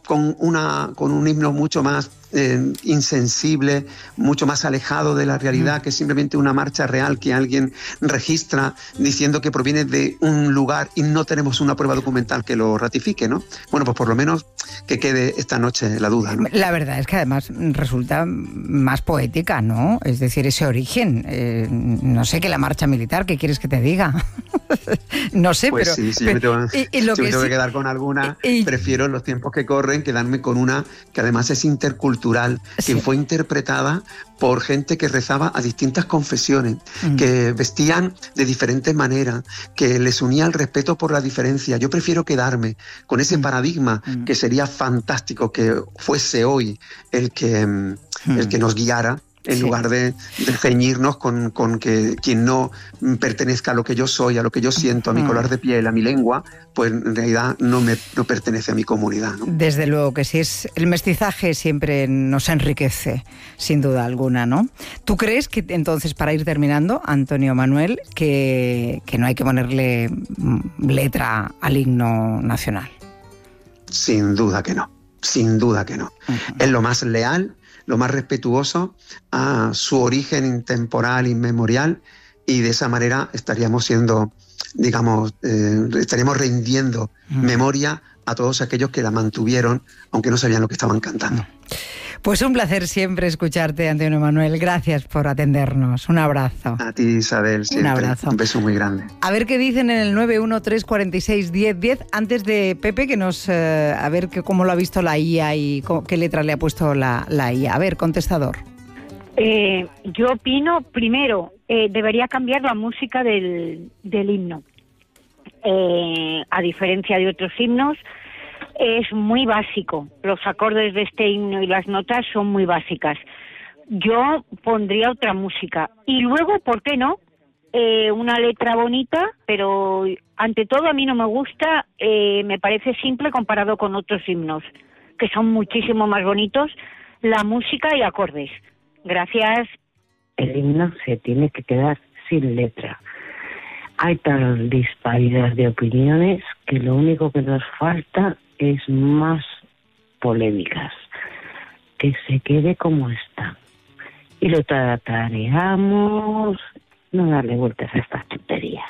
con un himno mucho más insensible, mucho más alejado de la realidad, que es simplemente una marcha real que alguien registra diciendo que proviene de un lugar y no tenemos una prueba documental que lo ratifique, ¿no? Bueno, pues por lo menos que quede esta noche la duda, ¿no? La verdad es que además resulta más poética, ¿no? Es decir, ese origen, no sé, que la marcha militar, ¿qué quieres que te diga? No sé, pues pero... sí, si yo me tengo que sí, quedar con alguna, prefiero en los tiempos que corren quedarme con una que además es intercultural, que fue interpretada por gente que rezaba a distintas confesiones, que vestían de diferentes maneras, que les unía el respeto por la diferencia. Yo prefiero quedarme con ese paradigma, que sería fantástico que fuese hoy el que nos guiara, en lugar de ceñirnos con que quien no pertenezca a lo que yo soy, a lo que yo siento, a mi color de piel, a mi lengua, pues en realidad no pertenece a mi comunidad, ¿no? Desde luego que sí, el mestizaje siempre nos enriquece, sin duda alguna, ¿no? ¿Tú crees que entonces, para ir terminando, Antonio Manuel, que no hay que ponerle letra al himno nacional? Sin duda que no, sin duda que no. Es lo más leal, lo más respetuoso a su origen intemporal, inmemorial, y de esa manera estaríamos siendo, digamos, estaríamos rindiendo memoria a todos aquellos que la mantuvieron, aunque no sabían lo que estaban cantando. Pues un placer siempre escucharte, Antonio Manuel. Gracias por atendernos. Un abrazo. A ti, Isabel, siempre. Un abrazo. Un beso muy grande. A ver qué dicen en el 913461010, antes de Pepe, que nos... a ver cómo lo ha visto la IA y qué letra le ha puesto la IA. A ver, contestador. Yo opino, primero, debería cambiar la música del himno. A diferencia de otros himnos, es muy básico. Los acordes de este himno y las notas son muy básicas. Yo pondría otra música. Y luego, ¿por qué no? Una letra bonita, pero ante todo a mí no me gusta, me parece simple comparado con otros himnos, que son muchísimo más bonitos, la música y acordes. Gracias. El himno se tiene que quedar sin letra. Hay tal disparidad de opiniones que lo único que nos falta es más polémicas. Que se quede como está. Y lo tarareamos, no darle vueltas a estas tonterías.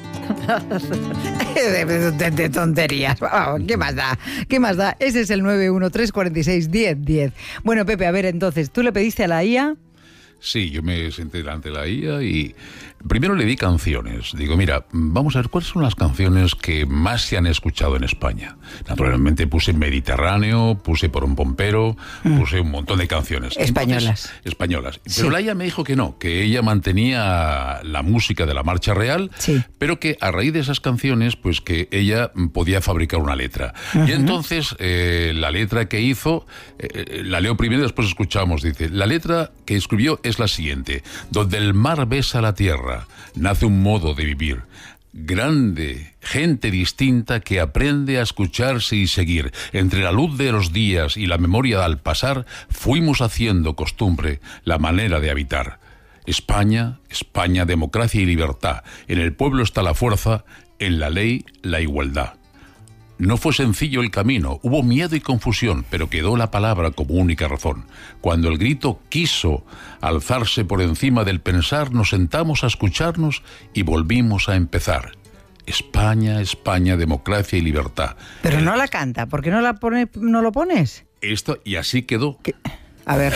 de tonterías. Oh, ¿qué más da? ¿Qué más da? Ese es el 913461010. Bueno, Pepe, a ver, entonces, ¿tú le pediste a la IA? Sí, yo me senté delante de la IA y primero le di canciones. Digo, mira, vamos a ver cuáles son las canciones que más se han escuchado en España. Naturalmente puse Mediterráneo, puse Por un Pompero, puse un montón de canciones. Españolas. Españolas. Pero la IA me dijo que no, que ella mantenía la música de la Marcha Real, pero que a raíz de esas canciones, pues que ella podía fabricar una letra. Y entonces, la letra que hizo, la leo primero y después escuchamos, dice, la letra que escribió es la siguiente: donde el mar besa la tierra, nace un modo de vivir. Grande, gente distinta que aprende a escucharse y seguir. Entre la luz de los días y la memoria al pasar, fuimos haciendo costumbre la manera de habitar. España, España, democracia y libertad. En el pueblo está la fuerza, en la ley, la igualdad. No fue sencillo el camino, hubo miedo y confusión, pero quedó la palabra como única razón. Cuando el grito quiso alzarse por encima del pensar, nos sentamos a escucharnos y volvimos a empezar. España, España, democracia y libertad. Pero no la canta, ¿por qué no lo pones? Esto, y así quedó. ¿Qué? A ver.